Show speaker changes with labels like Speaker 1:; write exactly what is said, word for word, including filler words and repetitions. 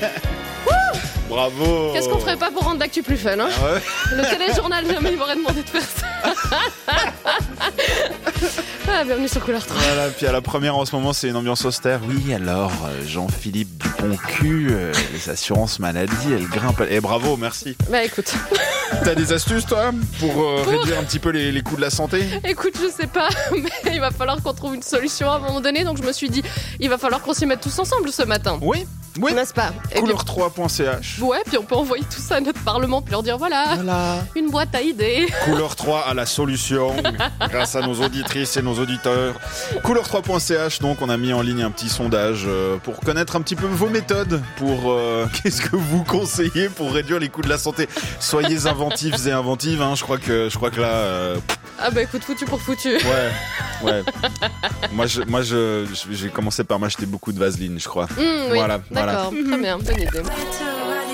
Speaker 1: Bravo.
Speaker 2: Qu'est-ce qu'on ferait pas pour rendre l'actu plus fun, hein?
Speaker 1: Ah ouais.
Speaker 2: Le téléjournal, jamais il m'aurait demandé de faire ça. Ah, bienvenue sur Couleur trois.
Speaker 1: Voilà, puis à la première en ce moment, c'est une ambiance austère. Oui, alors, euh, Jean-Philippe Dupont-Cul, euh, les assurances maladie, elle grimpe. Et bravo, merci.
Speaker 2: Bah écoute.
Speaker 1: T'as des astuces, toi, pour, euh,
Speaker 2: Pour...
Speaker 1: réduire un petit peu les, les coûts de la santé?
Speaker 2: Écoute, je sais pas, mais il va falloir qu'on trouve une solution à un moment donné. Donc je me suis dit, il va falloir qu'on s'y mette tous ensemble ce matin.
Speaker 1: Oui, oui.
Speaker 2: N'est-ce pas?
Speaker 1: couleur trois point c h.
Speaker 2: Ouais, puis on peut envoyer tout ça à notre parlement, puis leur dire voilà,
Speaker 1: Voilà.
Speaker 2: une boîte à idées.
Speaker 1: Couleur trois a la solution, grâce à nos auditrices et nos auditeurs. couleur trois point c h, donc on a mis en ligne un petit sondage euh, pour connaître un petit peu vos méthodes, pour euh, qu'est-ce que vous conseillez pour réduire les coûts de la santé. Soyez inventifs et inventives, hein, je crois que je crois que là. Euh,
Speaker 2: Ah bah écoute, foutu pour foutu.
Speaker 1: ouais, ouais. Moi, je, moi, je, j'ai commencé par m'acheter beaucoup de vaseline, je crois.
Speaker 2: Mmh, oui.
Speaker 1: Voilà, voilà.
Speaker 2: D'accord, très bien, bonne idée.